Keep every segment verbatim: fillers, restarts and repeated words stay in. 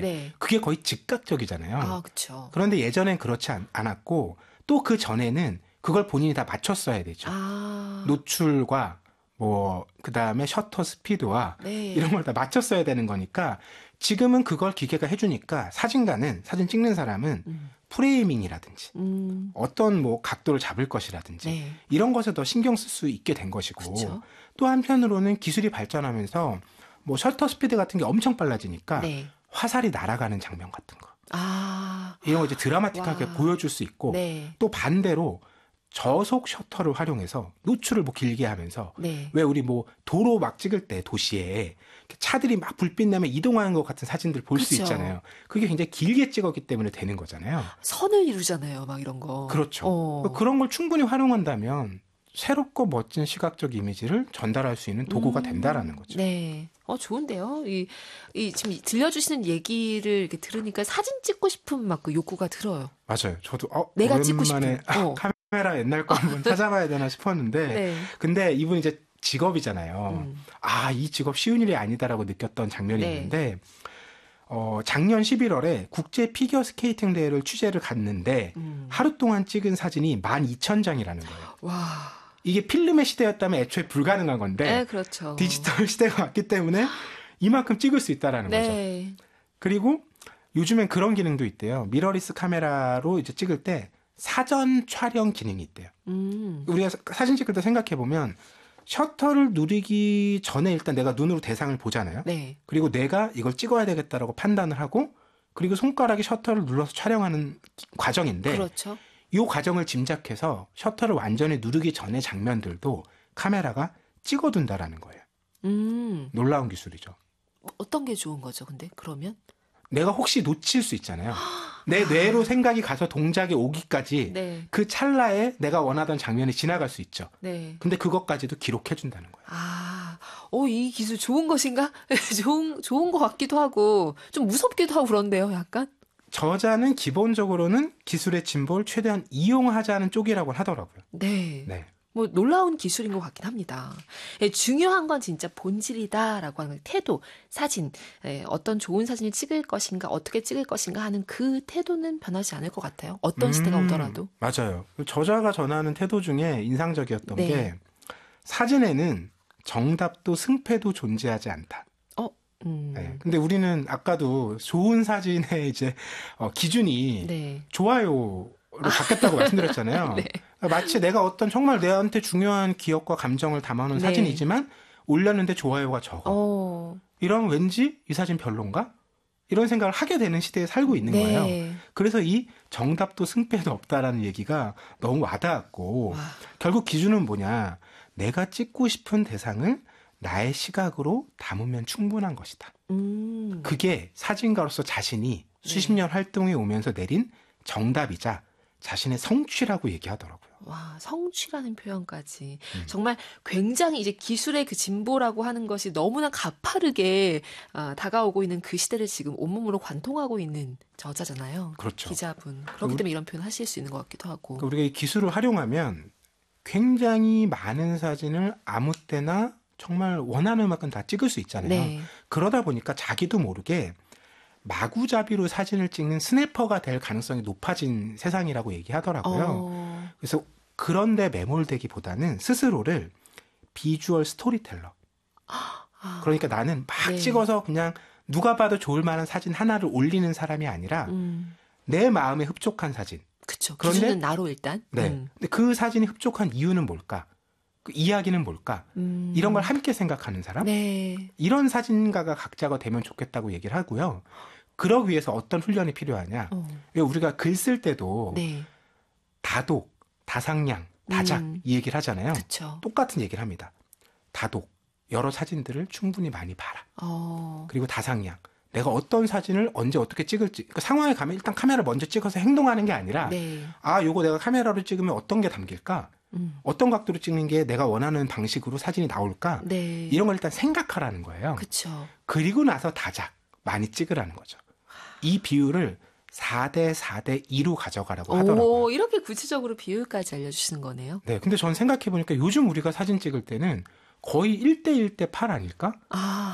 네. 그게 거의 즉각적이잖아요. 아, 그렇죠. 그런데 예전엔 그렇지 않, 않았고 또 그 전에는 그걸 본인이 다 맞췄어야 되죠. 아. 노출과 뭐 그다음에 셔터 스피드와 네. 이런 걸 다 맞췄어야 되는 거니까 지금은 그걸 기계가 해주니까 사진가는 사진 찍는 사람은 음. 프레이밍이라든지 음. 어떤 뭐 각도를 잡을 것이라든지 네. 이런 것에 더 신경 쓸 수 있게 된 것이고 그쵸. 또 한편으로는 기술이 발전하면서 뭐 셔터 스피드 같은 게 엄청 빨라지니까 네. 화살이 날아가는 장면 같은 거 아. 이런 거 이제 드라마틱하게 와. 보여줄 수 있고 네. 또 반대로 저속 셔터를 활용해서 노출을 뭐 길게 하면서 네. 왜 우리 뭐 도로 막 찍을 때 도시에 차들이 막 불빛 나면 이동하는 것 같은 사진들 볼 수 그쵸. 있잖아요. 그게 굉장히 길게 찍었기 때문에 되는 거잖아요. 선을 이루잖아요. 막 이런 거. 그렇죠. 어. 그런 걸 충분히 활용한다면 새롭고 멋진 시각적 이미지를 전달할 수 있는 도구가 음. 된다라는 거죠. 네. 어, 좋은데요. 이, 이 지금 들려주시는 얘기를 이렇게 들으니까 사진 찍고 싶은 막 그 욕구가 들어요. 맞아요. 저도 어, 내가 찍고 오랜만에 싶은. 어. 카메라 옛날 거 한번 찾아봐야 되나 싶었는데 네. 근데 이분이 이제 직업이잖아요. 음. 아, 이 직업 쉬운 일이 아니다라고 느꼈던 장면이 네. 있는데 어, 작년 십일월에 국제 피겨 스케이팅 대회를 취재를 갔는데 음. 하루 동안 찍은 사진이 만 이천 장이라는 거예요. 와. 이게 필름의 시대였다면 애초에 불가능한 건데 네, 그렇죠. 디지털 시대가 왔기 때문에 이만큼 찍을 수 있다라는 거죠. 네. 그리고 요즘엔 그런 기능도 있대요. 미러리스 카메라로 이제 찍을 때 사전 촬영 기능이 있대요. 음. 우리가 사진 찍을 때 생각해 보면 셔터를 누르기 전에 일단 내가 눈으로 대상을 보잖아요. 네. 그리고 내가 이걸 찍어야 되겠다라고 판단을 하고 그리고 손가락에 셔터를 눌러서 촬영하는 과정인데 그렇죠. 이 과정을 짐작해서 셔터를 완전히 누르기 전의 장면들도 카메라가 찍어둔다라는 거예요. 음. 놀라운 기술이죠. 어떤 게 좋은 거죠, 근데? 그러면? 내가 혹시 놓칠 수 있잖아요. 내 뇌로 생각이 가서 동작이 오기까지 네. 그 찰나에 내가 원하던 장면이 지나갈 수 있죠. 네. 근데 그것까지도 기록해준다는 거예요. 아, 어, 이 기술 좋은 것인가? 좋은, 좋은 것 같기도 하고, 좀 무섭기도 하고 그런데요, 약간? 저자는 기본적으로는 기술의 진보를 최대한 이용하자는 쪽이라고 하더라고요. 네. 네. 뭐 놀라운 기술인 것 같긴 합니다. 예, 중요한 건 진짜 본질이다라고 하는 태도, 사진, 예, 어떤 좋은 사진을 찍을 것인가, 어떻게 찍을 것인가 하는 그 태도는 변하지 않을 것 같아요. 어떤 시대가 음, 오더라도. 맞아요. 저자가 전하는 태도 중에 인상적이었던 네. 게 사진에는 정답도 승패도 존재하지 않다. 어, 음, 네. 근데 우리는 아까도 좋은 사진의 이제 어, 기준이 네. 좋아요로 바뀌었다고 말씀드렸잖아요. 네. 마치 내가 어떤 정말 내한테 중요한 기억과 감정을 담아놓은 네. 사진이지만 올렸는데 좋아요가 적어. 어, 이러면 왠지 이 사진 별론가? 이런 생각을 하게 되는 시대에 살고 있는 네. 거예요. 그래서 이 정답도 승패도 없다라는 얘기가 너무 와닿았고 와. 결국 기준은 뭐냐? 내가 찍고 싶은 대상을 나의 시각으로 담으면 충분한 것이다. 음, 그게 사진가로서 자신이 수십 년 활동해 오면서 내린 정답이자 자신의 성취라고 얘기하더라고요. 와, 성취라는 표현까지. 음. 정말 굉장히 이제 기술의 그 진보라고 하는 것이 너무나 가파르게 아, 다가오고 있는 그 시대를 지금 온몸으로 관통하고 있는 저자잖아요. 그렇죠. 기자분. 그렇기 때문에 이런 표현 하실 수 있는 것 같기도 하고. 그러니까 우리가 이 기술을 활용하면 굉장히 많은 사진을 아무 때나 정말 원하는 만큼 다 찍을 수 있잖아요. 네. 그러다 보니까 자기도 모르게 마구잡이로 사진을 찍는 스냅퍼가 될 가능성이 높아진 세상이라고 얘기하더라고요. 어, 그래서 그런데 매몰되기보다는 스스로를 비주얼 스토리텔러. 아, 그러니까 나는 막 네. 찍어서 그냥 누가 봐도 좋을 만한 사진 하나를 올리는 사람이 아니라 음, 내 마음에 흡족한 사진. 그쵸. 그런데- 기준은 나로 일단. 네. 음, 근데 그 사진이 흡족한 이유는 뭘까? 그 이야기는 뭘까? 음, 이런 걸 함께 생각하는 사람? 네. 이런 사진가가 각자가 되면 좋겠다고 얘기를 하고요. 그러기 위해서 어떤 훈련이 필요하냐? 어, 왜 우리가 글 쓸 때도 네. 다독, 다상량, 다작 음. 이 얘기를 하잖아요. 그쵸. 똑같은 얘기를 합니다. 다독, 여러 사진들을 충분히 많이 봐라. 어, 그리고 다상량, 내가 어떤 사진을 언제 어떻게 찍을지 그 상황에 가면 일단 카메라를 먼저 찍어서 행동하는 게 아니라 네. 아, 요거 내가 카메라로 찍으면 어떤 게 담길까? 음, 어떤 각도로 찍는 게 내가 원하는 방식으로 사진이 나올까? 네. 이런 걸 일단 생각하라는 거예요. 그쵸. 그리고 나서 다작, 많이 찍으라는 거죠. 이 비율을 사 대 사 대 이로 가져가라고 하더라고요. 오, 이렇게 구체적으로 비율까지 알려주시는 거네요. 네, 근데 전 생각해보니까 요즘 우리가 사진 찍을 때는 거의 일 대 일 대 팔 아닐까? 아,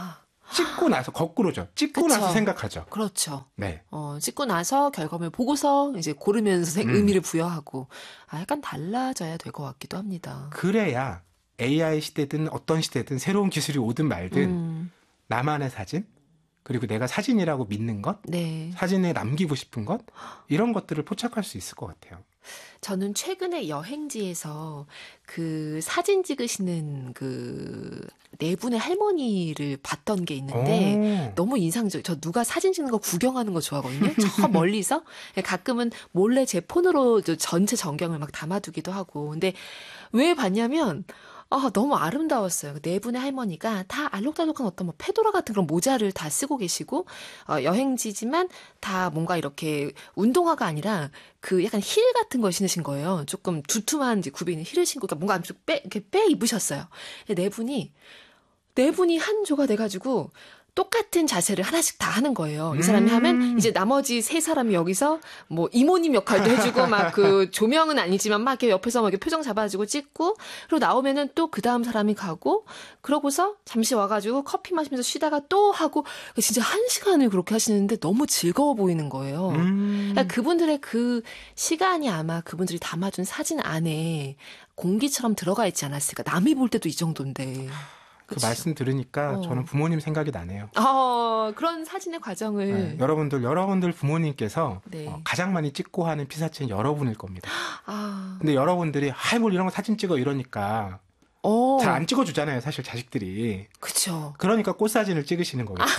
찍고 나서 거꾸로죠. 찍고 그쵸. 나서 생각하죠. 그렇죠. 네. 어, 찍고 나서 결과물 보고서 이제 고르면서 생- 음. 의미를 부여하고 아, 약간 달라져야 될 것 같기도 합니다. 그래야 에이아이 시대든 어떤 시대든 새로운 기술이 오든 말든 음, 나만의 사진, 그리고 내가 사진이라고 믿는 것, 네. 사진에 남기고 싶은 것, 이런 것들을 포착할 수 있을 것 같아요. 저는 최근에 여행지에서 그 사진 찍으시는 그 네 분의 할머니를 봤던 게 있는데 오. 너무 인상적. 저 누가 사진 찍는 거 구경하는 거 좋아하거든요. 저 멀리서 가끔은 몰래 제 폰으로 저 전체 전경을 막 담아두기도 하고. 근데 왜 봤냐면 아, 너무 아름다웠어요. 네 분의 할머니가 다 알록달록한 어떤 뭐 페도라 같은 그런 모자를 다 쓰고 계시고, 어, 여행지지만 다 뭔가 이렇게 운동화가 아니라 그 약간 힐 같은 걸 신으신 거예요. 조금 두툼한 이제 굽이 있는 힐을 신고, 그러니까 뭔가 좀 빼, 이렇게 빼 입으셨어요. 네 분이, 네 분이 한 조가 돼가지고, 똑같은 자세를 하나씩 다 하는 거예요. 이 사람이 음. 하면 이제 나머지 세 사람이 여기서 뭐 이모님 역할도 해주고 막 그 조명은 아니지만 막 이렇게 옆에서 막 이렇게 표정 잡아주고 찍고 그리고 나오면은 또 그 다음 사람이 가고 그러고서 잠시 와가지고 커피 마시면서 쉬다가 또 하고 진짜 한 시간을 그렇게 하시는데 너무 즐거워 보이는 거예요. 음. 그러니까 그분들의 그 시간이 아마 그분들이 담아준 사진 안에 공기처럼 들어가 있지 않았을까. 남이 볼 때도 이 정도인데. 그 그치? 말씀 들으니까 어. 저는 부모님 생각이 나네요. 어, 그런 사진의 과정을. 네, 여러분들, 여러분들 부모님께서 네. 어, 가장 많이 찍고 하는 피사체는 여러분일 겁니다. 아, 근데 여러분들이 아이 뭘 이런 거 사진 찍어 이러니까 어, 잘 안 찍어주잖아요, 사실 자식들이. 그쵸. 그러니까 꽃사진을 찍으시는 거겠죠.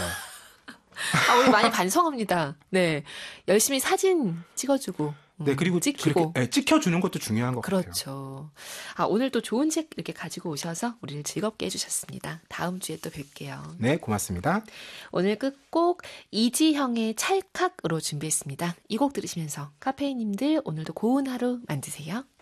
아, 우리 많이 반성합니다. 네. 열심히 사진 찍어주고. 음, 네, 그리고 찍히고. 그렇게, 네, 찍혀주는 것도 중요한 것 같아요. 그렇죠. 아, 오늘 또 좋은 책 이렇게 가지고 오셔서 우리를 즐겁게 해주셨습니다. 다음 주에 또 뵐게요. 네, 고맙습니다. 오늘 끝곡 이지형의 찰칵으로 준비했습니다. 이 곡 들으시면서 카페인님들 오늘도 고운 하루 만드세요.